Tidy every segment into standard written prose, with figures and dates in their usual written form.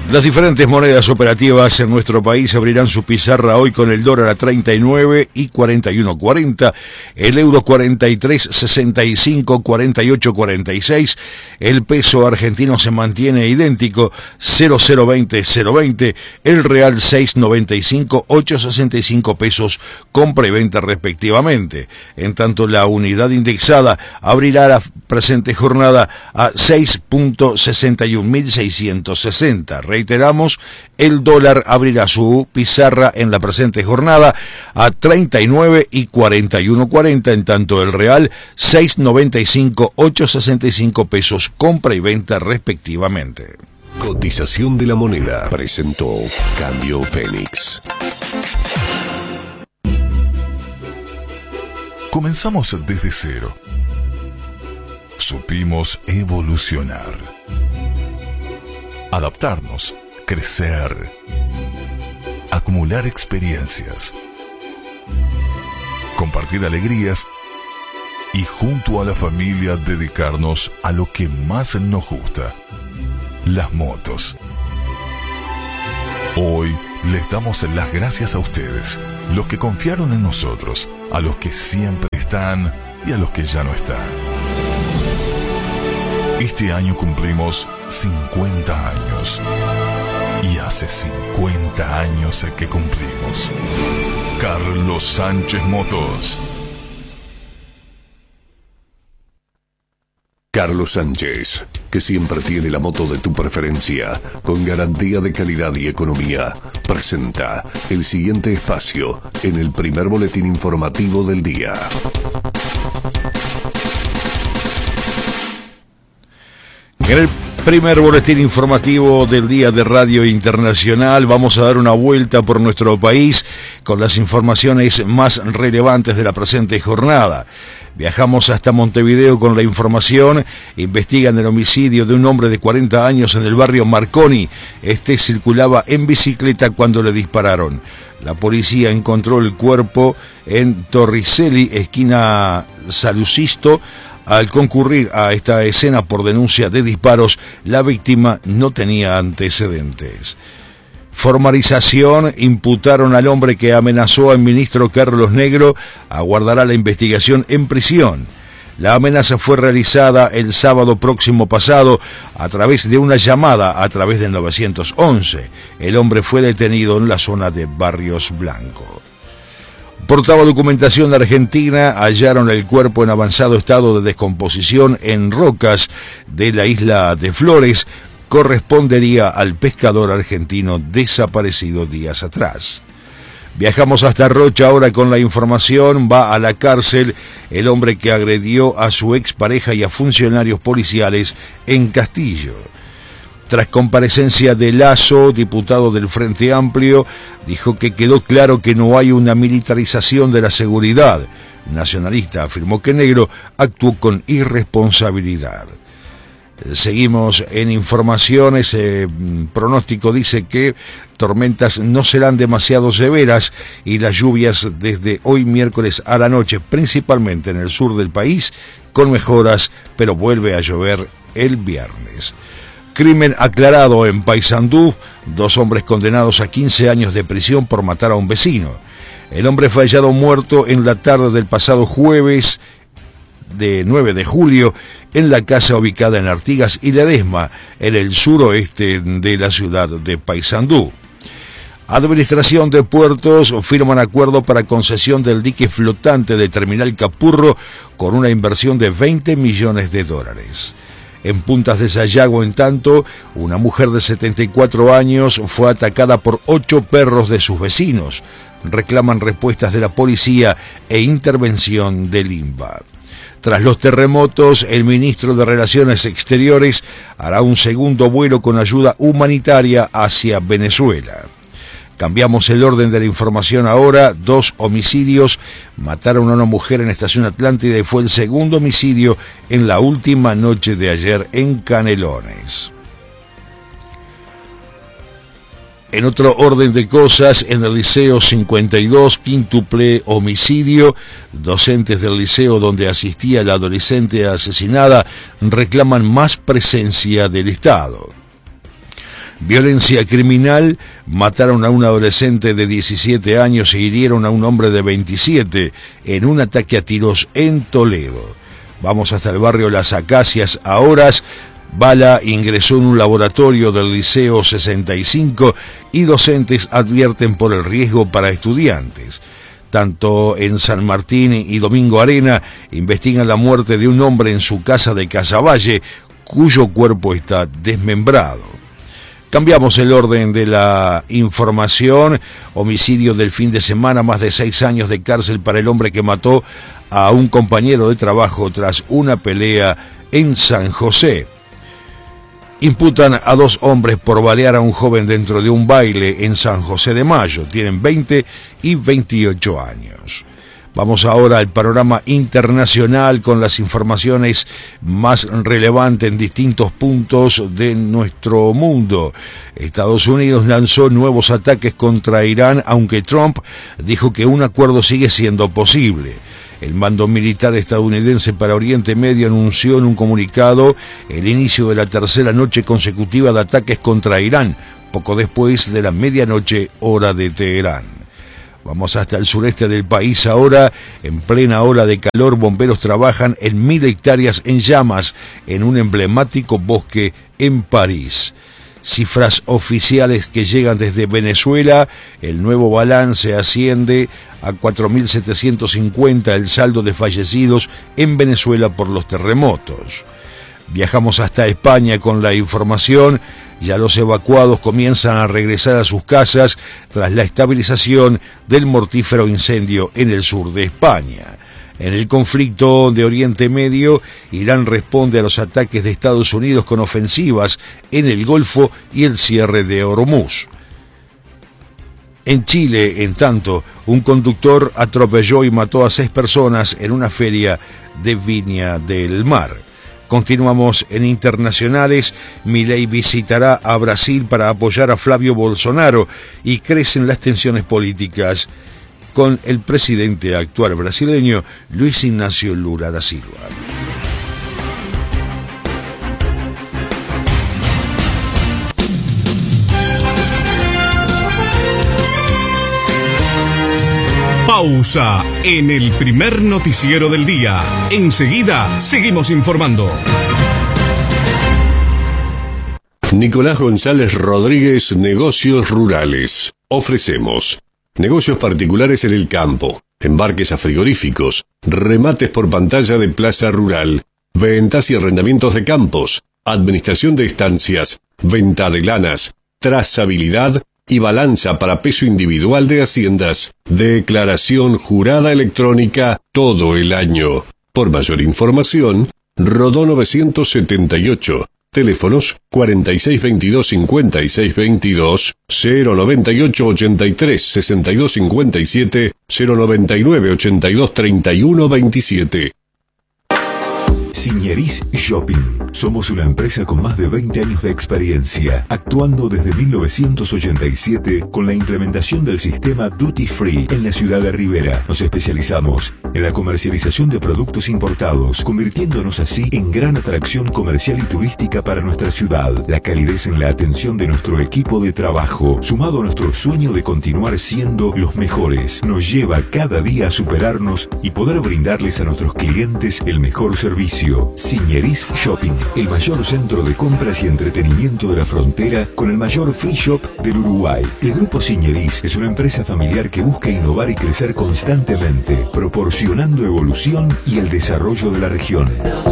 Las diferentes monedas operativas en nuestro país abrirán su pizarra hoy con el dólar a 39 y 41.40, el euro 43.65, 48.46, el peso argentino se mantiene idéntico 0.020, el real 6.95, 8.65 pesos compra y venta respectivamente. En tanto, la unidad indexada abrirá la presente jornada a 6.61.660. Reiteramos, el dólar abrirá su pizarra en la presente jornada a 39 y 41.40, en tanto el real 6.95, 8.65 pesos compra y venta respectivamente. Cotización de la moneda presentó Cambio Fénix. Comenzamos desde cero. Supimos evolucionar, adaptarnos, crecer, acumular experiencias, compartir alegrías y junto a la familia dedicarnos a lo que más nos gusta, las motos. Hoy les damos las gracias a ustedes, los que confiaron en nosotros, a los que siempre están y a los que ya no están. Este año cumplimos 50 años. Y hace 50 años que cumplimos. Carlos Sánchez Motos. Carlos Sánchez, que siempre tiene la moto de tu preferencia, con garantía de calidad y economía, presenta el siguiente espacio en el primer boletín informativo del día. En el primer boletín informativo del día de Radio Internacional vamos a dar una vuelta por nuestro país con las informaciones más relevantes de la presente jornada. Viajamos hasta Montevideo con la información. Investigan el homicidio de un hombre de 40 años en el barrio Marconi. Este circulaba en bicicleta cuando le dispararon. La policía encontró el cuerpo en Torricelli, esquina Salusisto. Al concurrir a esta escena por denuncia de disparos, la víctima no tenía antecedentes. Formalización: imputaron al hombre que amenazó al ministro Carlos Negro, aguardará la investigación en prisión. La amenaza fue realizada el sábado próximo pasado a través de una llamada a través del 911. El hombre fue detenido en la zona de Barrios Blanco. Portaba documentación de Argentina, hallaron el cuerpo en avanzado estado de descomposición en rocas de la isla de Flores. Correspondería al pescador argentino desaparecido días atrás. Viajamos hasta Rocha ahora con la información. Va a la cárcel el hombre que agredió a su expareja y a funcionarios policiales en Castillo. Tras comparecencia de Lasso, diputado del Frente Amplio, dijo que quedó claro que no hay una militarización de la seguridad. Nacionalista afirmó que Negro actuó con irresponsabilidad. Seguimos en informaciones. Pronóstico dice que tormentas no serán demasiado severas y las lluvias desde hoy miércoles a la noche, principalmente en el sur del país, con mejoras, pero vuelve a llover el viernes. Crimen aclarado en Paysandú, 2 hombres condenados a 15 años de prisión por matar a un vecino. El hombre fue hallado muerto en la tarde del pasado jueves de 9 de julio en la casa ubicada en Artigas y Ledesma, en el suroeste de la ciudad de Paysandú. Administración de Puertos firman acuerdo para concesión del dique flotante de Terminal Capurro con una inversión de $20 millones. En Puntas de Sayago, en tanto, una mujer de 74 años fue atacada por 8 perros de sus vecinos. Reclaman respuestas de la policía e intervención del INBA. Tras los terremotos, el ministro de Relaciones Exteriores hará un segundo vuelo con ayuda humanitaria hacia Venezuela. Cambiamos el orden de la información ahora. 2 homicidios. Mataron a una mujer en Estación Atlántida y fue el segundo homicidio en la última noche de ayer en Canelones. En otro orden de cosas, en el Liceo 52, quíntuple homicidio. Docentes del liceo donde asistía la adolescente asesinada reclaman más presencia del Estado. Violencia criminal, mataron a un adolescente de 17 años e hirieron a un hombre de 27 en un ataque a tiros en Toledo. Vamos hasta el barrio Las Acacias. A horas, bala ingresó en un laboratorio del Liceo 65 y docentes advierten por el riesgo para estudiantes. Tanto en San Martín y Domingo Arena investigan la muerte de un hombre en su casa de Casaballe, cuyo cuerpo está desmembrado. Cambiamos el orden de la información. Homicidio del fin de semana, más de 6 años de cárcel para el hombre que mató a un compañero de trabajo tras una pelea en San José. Imputan a 2 hombres por balear a un joven dentro de un baile en San José de Mayo. Tienen 20 y 28 años. Vamos ahora al panorama internacional con las informaciones más relevantes en distintos puntos de nuestro mundo. Estados Unidos lanzó nuevos ataques contra Irán, aunque Trump dijo que un acuerdo sigue siendo posible. El mando militar estadounidense para Oriente Medio anunció en un comunicado el inicio de la tercera noche consecutiva de ataques contra Irán, poco después de la medianoche hora de Teherán. Vamos hasta el sureste del país ahora. En plena ola de calor, bomberos trabajan en 1000 hectáreas en llamas en un emblemático bosque en París. Cifras oficiales que llegan desde Venezuela. El nuevo balance asciende a 4.750 el saldo de fallecidos en Venezuela por los terremotos. Viajamos hasta España con la información. Ya los evacuados comienzan a regresar a sus casas tras la estabilización del mortífero incendio en el sur de España. En el conflicto de Oriente Medio, Irán responde a los ataques de Estados Unidos con ofensivas en el Golfo y el cierre de Hormuz. En Chile, en tanto, un conductor atropelló y mató a 6 personas en una feria de Viña del Mar. Continuamos en internacionales. Milei visitará a Brasil para apoyar a Flavio Bolsonaro y crecen las tensiones políticas con el presidente actual brasileño Luis Ignacio Lula da Silva. Pausa en el primer noticiero del día. Enseguida seguimos informando. Nicolás González Rodríguez, Negocios Rurales. Ofrecemos negocios particulares en el campo, embarques a frigoríficos, remates por pantalla de plaza rural, ventas y arrendamientos de campos, administración de estancias, venta de lanas, trazabilidad y balanza para peso individual de haciendas, declaración jurada electrónica todo el año. Por mayor información, Rodó 978, teléfonos 4622-5622, 098-83-6257, 099-82-3127. Signeris Shopping. Somos una empresa con más de 20 años de experiencia, actuando desde 1987 con la implementación del sistema Duty Free en la ciudad de Rivera. Nos especializamos en la comercialización de productos importados, convirtiéndonos así en gran atracción comercial y turística para nuestra ciudad. La calidez en la atención de nuestro equipo de trabajo, sumado a nuestro sueño de continuar siendo los mejores, nos lleva cada día a superarnos y poder brindarles a nuestros clientes el mejor servicio. Signeris Shopping, el mayor centro de compras y entretenimiento de la frontera con el mayor free shop del Uruguay. El Grupo Signeris es una empresa familiar que busca innovar y crecer constantemente, proporcionando evolución y el desarrollo de la región.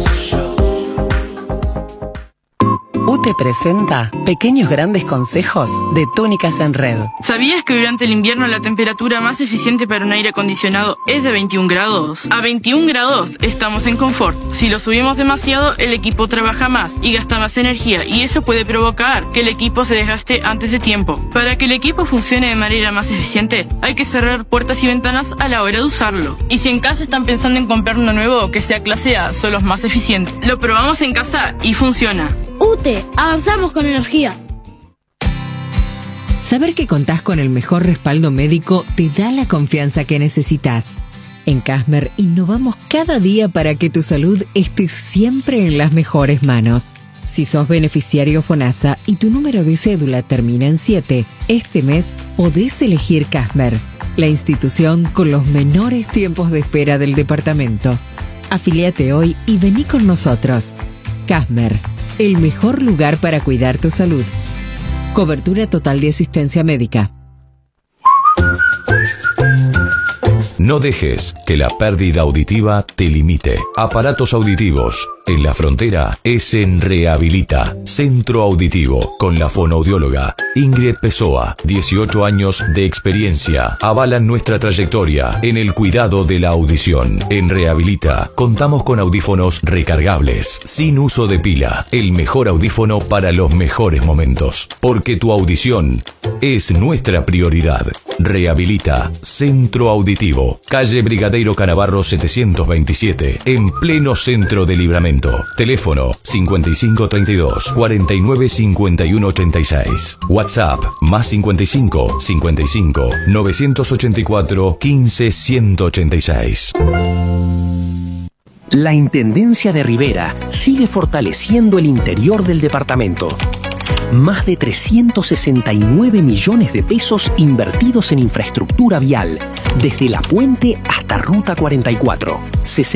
UTE presenta Pequeños Grandes Consejos de Túnicas en Red. ¿Sabías que durante el invierno la temperatura más eficiente para un aire acondicionado es de 21 grados? A 21 grados estamos en confort. Si lo subimos demasiado, el equipo trabaja más y gasta más energía, y eso puede provocar que el equipo se desgaste antes de tiempo. Para que el equipo funcione de manera más eficiente, hay que cerrar puertas y ventanas a la hora de usarlo. Y si en casa están pensando en comprar uno nuevo que sea clase A, son los más eficientes. Lo probamos en casa y funciona. UTE, avanzamos con energía. Saber que contás con el mejor respaldo médico te da la confianza que necesitas. En Casmer innovamos cada día para que tu salud esté siempre en las mejores manos. Si sos beneficiario FONASA y tu número de cédula termina en 7, este mes podés elegir Casmer, la institución con los menores tiempos de espera del departamento. Afiliate hoy y vení con nosotros. Casmer, el mejor lugar para cuidar tu salud. Cobertura total de asistencia médica. No dejes que la pérdida auditiva te limite. Aparatos auditivos. En la frontera es en Rehabilita, Centro Auditivo, con la fonoaudióloga Ingrid Pessoa. 18 años de experiencia avalan nuestra trayectoria en el cuidado de la audición. En Rehabilita contamos con audífonos recargables, sin uso de pila. El mejor audífono para los mejores momentos. Porque tu audición es nuestra prioridad. Rehabilita, Centro Auditivo, calle Brigadeiro Canavarro 727, en pleno centro de Libramento. Teléfono 5532 49 51 86. WhatsApp más 55 55 984 15 186. La Intendencia de Rivera sigue fortaleciendo el interior del departamento. Más de 369 millones de pesos invertidos en infraestructura vial, desde La Puente hasta Ruta 44.